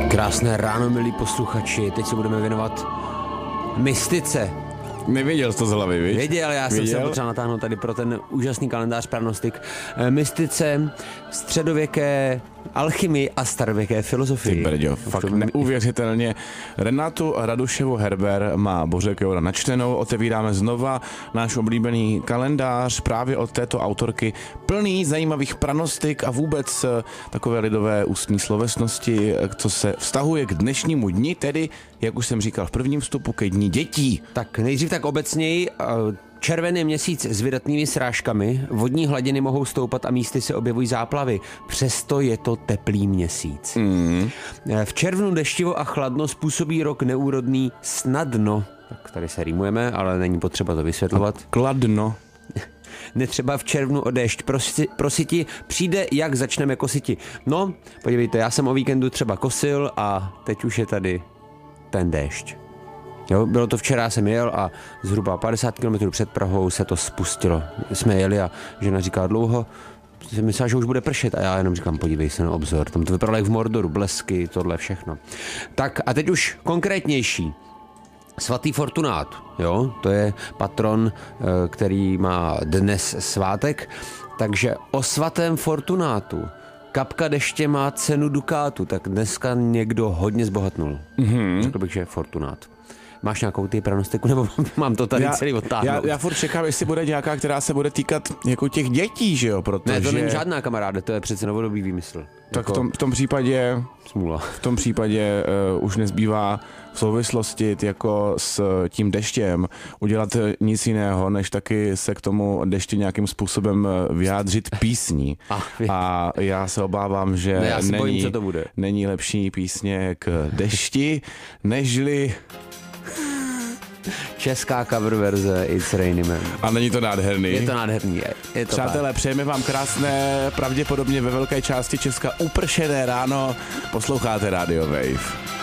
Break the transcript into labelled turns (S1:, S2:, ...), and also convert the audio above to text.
S1: Krásné ráno, milí posluchači. Teď se budeme věnovat mystice.
S2: Nevěděl jsi to z hlavy, víš?
S1: Věděl, já jsem se potřeboval natáhnout tady pro ten úžasný kalendář prognostik. Mystice, středověké alchymii a starověké filozofii.
S2: Ty brďo, fakt neuvěřitelně. Renatu Raduševu Herber má Bořek Joura načtenou. Otevíráme znova náš oblíbený kalendář právě od této autorky, plný zajímavých pranostik a vůbec takové lidové ústní slovesnosti, co se vztahuje k dnešnímu dni, tedy, jak už jsem říkal v prvním vstupu, ke dní dětí.
S1: Tak nejdřív tak obecněji. Červený měsíc s vydatnými srážkami, vodní hladiny mohou stoupat a místy se objevují záplavy. Přesto je to teplý měsíc. V červnu deštivo a chladno způsobí rok neúrodný snadno. Tak tady se rýmujeme, ale není potřeba to vysvětlovat.
S2: Kladno.
S1: Netřeba v červnu o déšť prositi, přijde, jak začneme kositi. No, podívejte, já jsem o víkendu třeba kosil a teď už je tady ten déšť. Jo, bylo to včera, jsem jel a zhruba 50 km před Prahou se to spustilo. Jsme jeli a žena říká dlouho, jsem myslel, že už bude pršet a já jenom říkám, podívej se na obzor, tam to vypadalo jak v Mordoru, blesky, tohle všechno. Tak a teď už konkrétnější. Svatý Fortunát, jo, to je patron, který má dnes svátek, takže o svatém Fortunátu kapka deště má cenu dukátu, tak dneska někdo hodně zbohatnul. Řekl bych, že Fortunát. Máš nějakou ty pranostiku, nebo mám to tady celý odtáhnout?
S2: Já furt čekám, jestli bude nějaká, která se bude týkat jako těch dětí, že jo? Protože...
S1: Ne, to není žádná kamaráde, to je přece novodobý výmysl.
S2: Tak jako... v tom případě...
S1: Smůla.
S2: V tom případě už nezbývá v souvislosti jako s tím deštěm udělat nic jiného, než taky se k tomu dešti nějakým způsobem vyjádřit písní. A já se obávám, že
S1: bojím, co to bude.
S2: Není lepší písně k dešti, nežli...
S1: Česká cover verze It's Raining Man.
S2: A není to nádherný?
S1: Je to nádherný. Je to
S2: přátelé, přejeme vám krásné, pravděpodobně ve velké části Česka upršené ráno. Posloucháte Radio Wave.